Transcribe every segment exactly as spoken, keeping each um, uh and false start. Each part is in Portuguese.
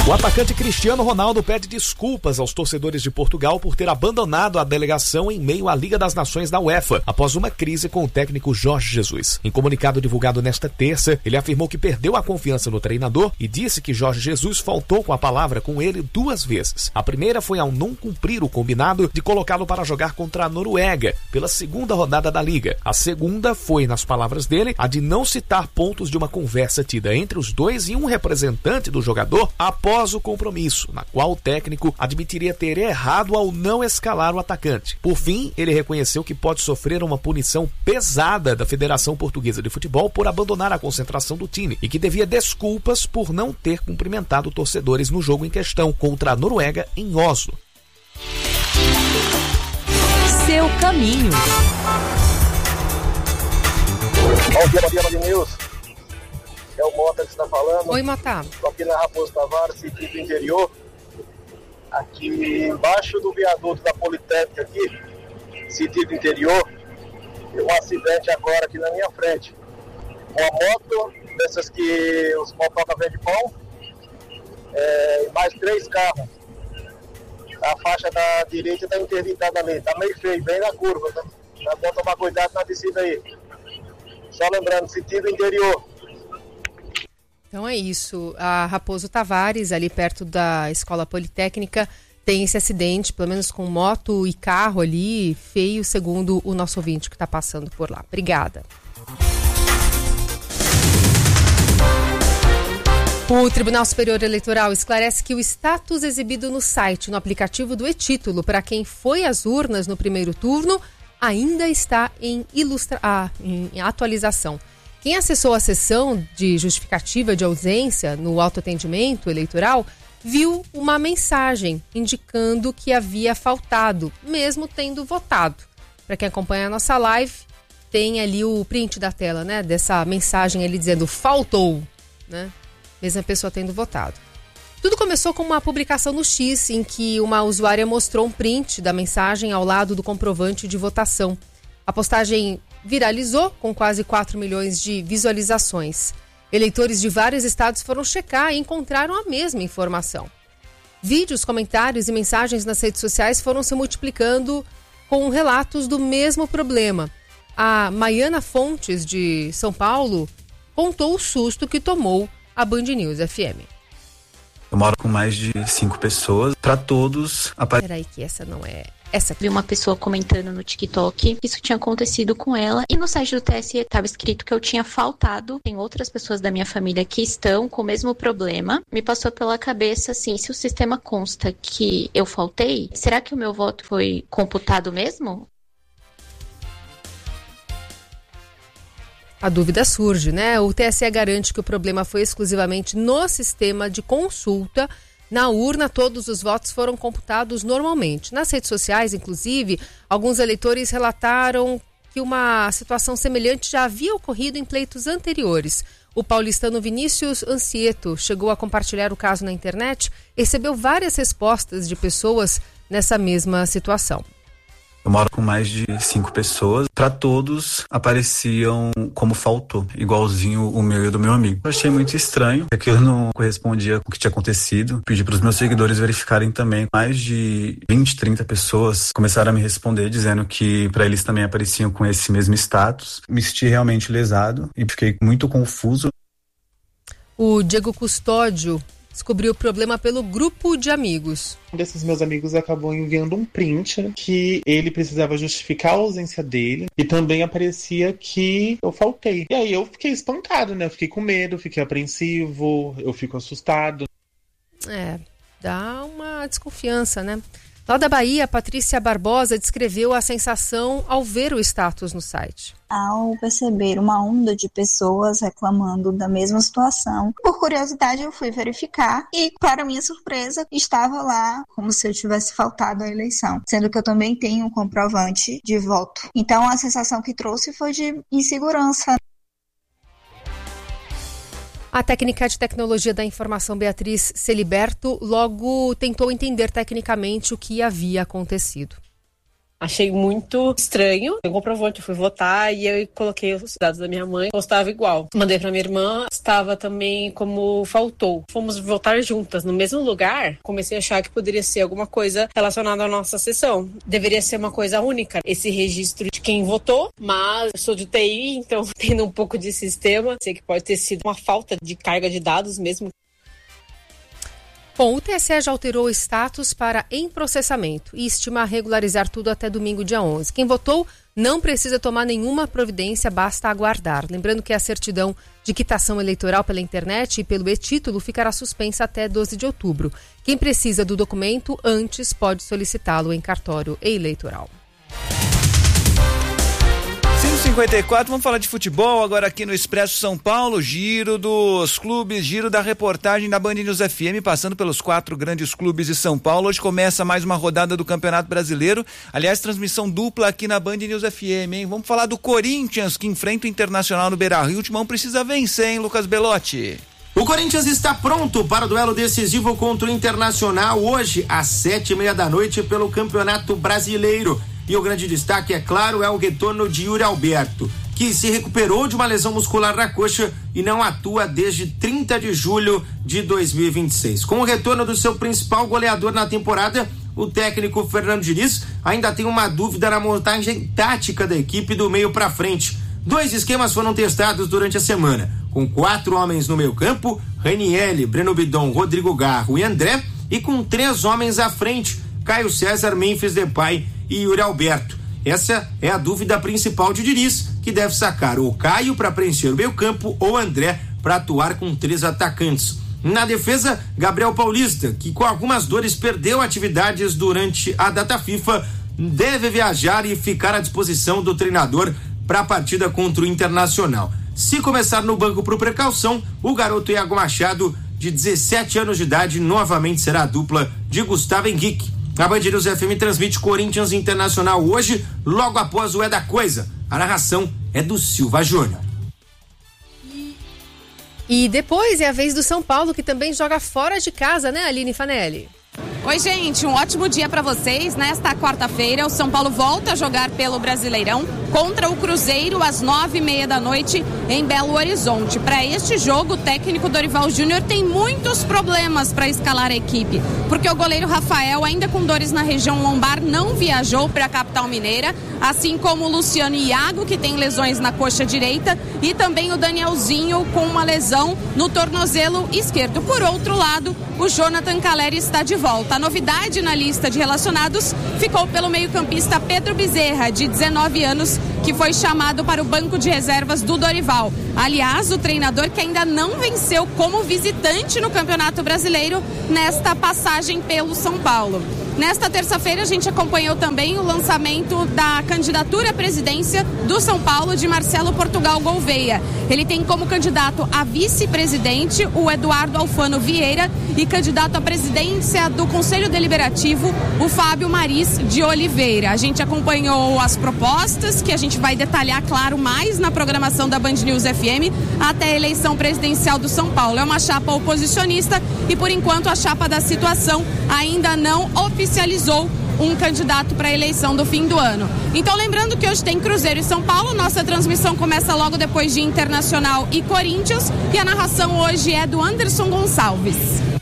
O atacante Cristiano Ronaldo pede desculpas aos torcedores de Portugal por ter abandonado a delegação em meio à Liga das Nações da UEFA, após uma crise com o técnico Jorge Jesus. Em comunicado divulgado nesta terça, ele afirmou que perdeu a confiança no treinador e disse que Jorge Jesus faltou com a palavra com ele duas vezes. A primeira foi ao não cumprir o combinado de colocá-lo para jogar contra a Noruega, pela segunda rodada da Liga. A segunda foi, nas palavras dele, a de não citar pontos de uma conversa tida entre os dois e um representante do jogador após o compromisso, na qual o técnico admitiria ter errado ao não escalar o atacante. Por fim, ele reconheceu que pode sofrer uma punição pesada da Federação Portuguesa de Futebol por abandonar a concentração do time e que devia desculpas por não ter cumprimentado torcedores no jogo em questão contra a Noruega em Oslo. Seu caminho. Bom dia, bom dia, Band News. É o Mota que está falando. Oi, Mota. Estou aqui na Raposo Tavares, sentido do interior. Aqui embaixo do viaduto da Politécnica aqui, sentido do interior, tem um acidente agora aqui na minha frente. Uma moto, dessas que os motocas vendem pão, é, e mais três carros. A faixa da direita está interditada ali, está meio feio, bem na curva. Tá? É bom tomar cuidado na descida aí. Só lembrando, sentido interior. Então é isso, a Raposo Tavares, ali perto da Escola Politécnica, tem esse acidente, pelo menos com moto e carro ali, feio, segundo o nosso ouvinte que está passando por lá. Obrigada. O Tribunal Superior Eleitoral esclarece que o status exibido no site, no aplicativo do e-Título, para quem foi às urnas no primeiro turno, ainda está em, ilustra... ah, em atualização. Quem acessou a sessão de justificativa de ausência no autoatendimento eleitoral viu uma mensagem indicando que havia faltado, mesmo tendo votado. Para quem acompanha a nossa live, tem ali o print da tela, né? Dessa mensagem ali dizendo faltou, né? Mesmo a pessoa tendo votado. Tudo começou com uma publicação no X, em que uma usuária mostrou um print da mensagem ao lado do comprovante de votação. A postagem viralizou com quase quatro milhões de visualizações. Eleitores de vários estados foram checar e encontraram a mesma informação. Vídeos, comentários e mensagens nas redes sociais foram se multiplicando com relatos do mesmo problema. A Maiana Fontes, de São Paulo, contou o susto que tomou a Band News F M. Eu moro com mais de cinco pessoas. Para todos... Apare... Peraí que essa não é... Essa aqui. Vi uma pessoa comentando no TikTok que isso tinha acontecido com ela. E no site do T S E estava escrito que eu tinha faltado. Tem outras pessoas da minha família que estão com o mesmo problema. Me passou pela cabeça, assim, se o sistema consta que eu faltei, será que o meu voto foi computado mesmo? A dúvida surge, né? O T S E garante que o problema foi exclusivamente no sistema de consulta. Na urna, todos os votos foram computados normalmente. Nas redes sociais, inclusive, alguns eleitores relataram que uma situação semelhante já havia ocorrido em pleitos anteriores. O paulistano Vinícius Ancieto chegou a compartilhar o caso na internet e recebeu várias respostas de pessoas nessa mesma situação. Eu moro com mais de cinco pessoas. Para todos, apareciam como faltou, igualzinho o meu e o do meu amigo. Eu achei muito estranho, que aquilo não correspondia com o que tinha acontecido. Pedi para os meus seguidores verificarem também. Mais de vinte, trinta pessoas começaram a me responder, dizendo que para eles também apareciam com esse mesmo status. Me senti realmente lesado e fiquei muito confuso. O Diego Custódio descobriu o problema pelo grupo de amigos. Um desses meus amigos acabou enviando um print que ele precisava justificar a ausência dele e também aparecia que eu faltei. E aí eu fiquei espantado, né? Eu fiquei com medo, fiquei apreensivo, eu fico assustado. É, dá uma desconfiança, né? Lá da Bahia, Patrícia Barbosa descreveu a sensação ao ver o status no site. Ao perceber uma onda de pessoas reclamando da mesma situação, por curiosidade eu fui verificar e, para minha surpresa, estava lá como se eu tivesse faltado à eleição, sendo que eu também tenho um comprovante de voto. Então a sensação que trouxe foi de insegurança. A técnica de tecnologia da informação Beatriz Celiberto logo tentou entender tecnicamente o que havia acontecido. Achei muito estranho. Eu comprovante, eu fui votar e eu coloquei os dados da minha mãe, constava igual. Mandei pra minha irmã, estava também como faltou. Fomos votar juntas no mesmo lugar. Comecei a achar que poderia ser alguma coisa relacionada à nossa sessão. Deveria ser uma coisa única, esse registro de quem votou, mas eu sou de T I, então tendo um pouco de sistema, sei que pode ter sido uma falta de carga de dados mesmo. Bom, o T S E já alterou o status para em processamento e estima regularizar tudo até domingo, dia onze. Quem votou não precisa tomar nenhuma providência, basta aguardar. Lembrando que a certidão de quitação eleitoral pela internet e pelo e-título ficará suspensa até doze de outubro. Quem precisa do documento antes pode solicitá-lo em cartório eleitoral. cinco e cinquenta e quatro, vamos falar de futebol agora aqui no Expresso São Paulo, giro dos clubes, giro da reportagem da Band News F M, passando pelos quatro grandes clubes de São Paulo. Hoje começa mais uma rodada do Campeonato Brasileiro, aliás, transmissão dupla aqui na Band News F M, hein? Vamos falar do Corinthians, que enfrenta o Internacional no Beira-Rio. O Timão precisa vencer, hein, Lucas Belotti? O Corinthians está pronto para o duelo decisivo contra o Internacional hoje, às sete e meia da noite, pelo Campeonato Brasileiro. E o grande destaque, é claro, é o retorno de Yuri Alberto, que se recuperou de uma lesão muscular na coxa e não atua desde trinta de julho de dois mil e vinte e seis. Com o retorno do seu principal goleador na temporada, o técnico Fernando Diniz ainda tem uma dúvida na montagem tática da equipe do meio para frente. Dois esquemas foram testados durante a semana, com quatro homens no meio campo, Ranieri, Breno Bidon, Rodrigo Garro e André, e com três homens à frente, Caio César, Memphis Depay e Yuri Alberto. Essa é a dúvida principal de Diniz, que deve sacar ou Caio para preencher o meio campo ou André para atuar com três atacantes. Na defesa, Gabriel Paulista, que com algumas dores perdeu atividades durante a data FIFA, deve viajar e ficar à disposição do treinador para a partida contra o Internacional. Se começar no banco por precaução, o garoto Iago Machado, de dezessete anos de idade, novamente será a dupla de Gustavo Henrique. A Band News F M transmite Corinthians Internacional hoje, logo após o É da Coisa. A narração é do Silva Júnior. E depois é a vez do São Paulo, que também joga fora de casa, né, Aline Fanelli? Oi, gente, um ótimo dia para vocês. Nesta quarta-feira, o São Paulo volta a jogar pelo Brasileirão contra o Cruzeiro às nove e meia da noite em Belo Horizonte. Para este jogo, o técnico Dorival Júnior tem muitos problemas para escalar a equipe, porque o goleiro Rafael, ainda com dores na região lombar, não viajou para a capital mineira, assim como o Luciano Iago, que tem lesões na coxa direita, e também o Danielzinho com uma lesão no tornozelo esquerdo. Por outro lado, o Jonathan Calleri está de volta. A novidade na lista de relacionados ficou pelo meio-campista Pedro Bezerra, de dezenove anos, que foi chamado para o banco de reservas do Dorival. Aliás, o treinador que ainda não venceu como visitante no Campeonato Brasileiro nesta passagem pelo São Paulo. Nesta terça-feira, a gente acompanhou também o lançamento da candidatura à presidência do São Paulo de Marcelo Portugal Gouveia. Ele tem como candidato a vice-presidente o Eduardo Alfano Vieira e candidato à presidência do Conselho Deliberativo o Fábio Maris de Oliveira. A gente acompanhou as propostas, que a gente vai detalhar, claro, mais na programação da Band News F M até a eleição presidencial do São Paulo. É uma chapa oposicionista e, por enquanto, a chapa da situação ainda não oficializou um candidato para a eleição do fim do ano. Então, lembrando que hoje tem Cruzeiro e São Paulo, nossa transmissão começa logo depois de Internacional e Corinthians, e a narração hoje é do Anderson Gonçalves.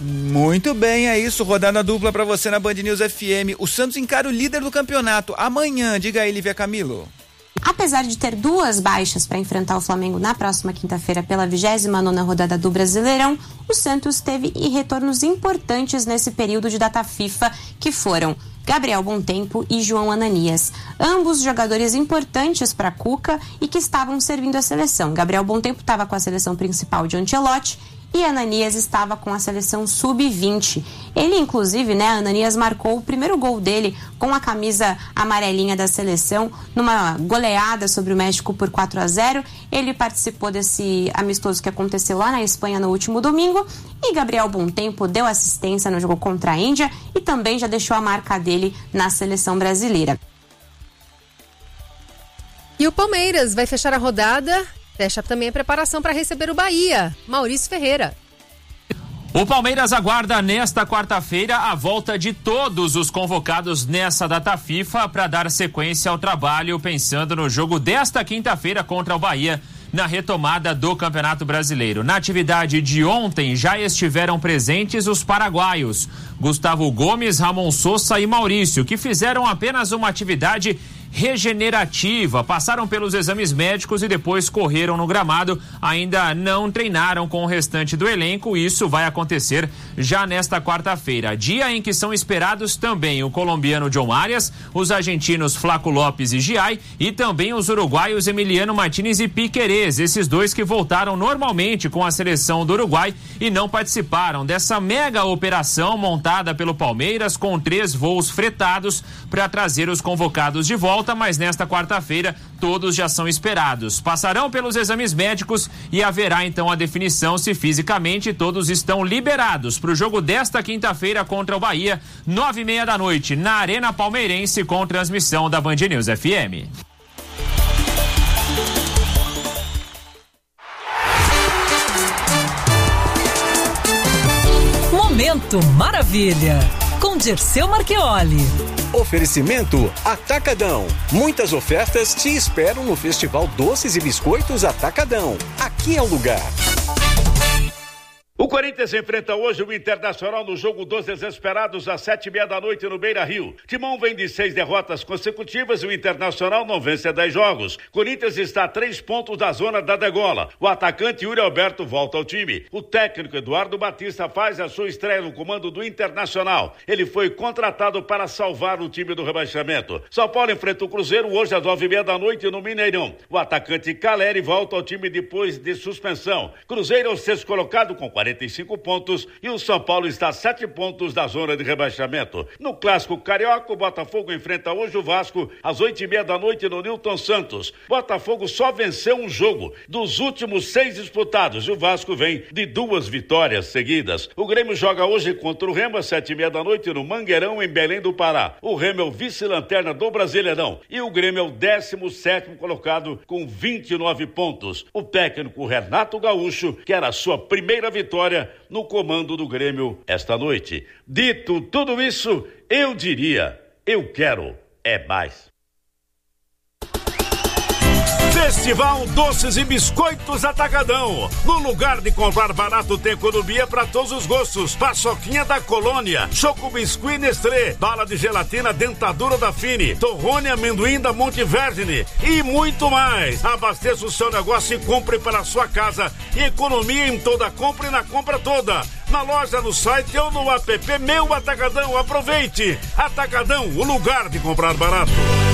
Muito bem, é isso, rodada dupla para você na Band News F M. O Santos encara o líder do campeonato amanhã, diga aí, Lívia Camilo. Apesar de ter duas baixas para enfrentar o Flamengo na próxima quinta-feira pela vigésima nona rodada do Brasileirão, o Santos teve retornos importantes nesse período de data FIFA, que foram Gabriel Bontempo e João Ananias, ambos jogadores importantes para Cuca e que estavam servindo a seleção. Gabriel Bontempo estava com a seleção principal de Ancelotti e Ananias estava com a seleção sub vinte. Ele, inclusive, né, Ananias marcou o primeiro gol dele com a camisa amarelinha da seleção, numa goleada sobre o México por quatro a zero. Ele participou desse amistoso que aconteceu lá na Espanha no último domingo, e Gabriel Bontempo deu assistência no jogo contra a Índia e também já deixou a marca dele na seleção brasileira. E o Palmeiras vai fechar a rodada, fecha também a preparação para receber o Bahia. Maurício Ferreira. O Palmeiras aguarda nesta quarta-feira a volta de todos os convocados nessa data FIFA para dar sequência ao trabalho, pensando no jogo desta quinta-feira contra o Bahia, na retomada do Campeonato Brasileiro. Na atividade de ontem já estiveram presentes os paraguaios Gustavo Gomes, Ramon Sosa e Maurício, que fizeram apenas uma atividade regenerativa, passaram pelos exames médicos e depois correram no gramado, ainda não treinaram com o restante do elenco. Isso vai acontecer já nesta quarta-feira, dia em que são esperados também o colombiano John Arias, os argentinos Flaco Lopes e Giai e também os uruguaios Emiliano Martínez e Piquerez, esses dois que voltaram normalmente com a seleção do Uruguai e não participaram dessa mega operação montada pelo Palmeiras com três voos fretados para trazer os convocados de volta. Mas nesta quarta-feira todos já são esperados. Passarão pelos exames médicos e haverá então a definição se fisicamente todos estão liberados para o jogo desta quinta-feira contra o Bahia, nove e meia da noite, na Arena Palmeirense, com transmissão da Band News F M. Momento Maravilha, com Dirceu Marchioli. Oferecimento Atacadão. Muitas ofertas te esperam no Festival Doces e Biscoitos Atacadão. Aqui é o lugar. O Corinthians enfrenta hoje o Internacional no jogo dos desesperados às sete e meia da noite no Beira-Rio. Timão vem de seis derrotas consecutivas e o Internacional não vence há dez jogos. Corinthians está a três pontos da zona da degola. O atacante Yuri Alberto volta ao time. O técnico Eduardo Batista faz a sua estreia no comando do Internacional. Ele foi contratado para salvar o time do rebaixamento. São Paulo enfrenta o Cruzeiro hoje às nove e meia da noite no Mineirão. O atacante Caleri volta ao time depois de suspensão. Cruzeiro é o sexto colocado com quarenta e cinco pontos e o São Paulo está a sete pontos da zona de rebaixamento. No Clássico Carioca, o Botafogo enfrenta hoje o Vasco às oito e meia da noite no Newton Santos. Botafogo só venceu um jogo dos últimos seis disputados e o Vasco vem de duas vitórias seguidas. O Grêmio joga hoje contra o Remo às sete e meia da noite no Mangueirão, em Belém do Pará. O Remo é o vice-lanterna do Brasileirão e o Grêmio é o décimo sétimo colocado com vinte e nove pontos. O técnico Renato Gaúcho quer a sua primeira vitória no comando do Grêmio esta noite. Dito tudo isso, eu diria, eu quero é mais. Festival Doces e Biscoitos Atacadão. No lugar de comprar barato tem economia para todos os gostos. Paçoquinha da Colônia, Choco Biscuit Nestlé, bala de gelatina Dentadura da Fini, torrone amendoim da Monte Vergine e muito mais. Abasteça o seu negócio e compre para a sua casa. E economia em toda compra e na compra toda. Na loja, no site ou no app Meu Atacadão. Aproveite. Atacadão, o lugar de comprar barato.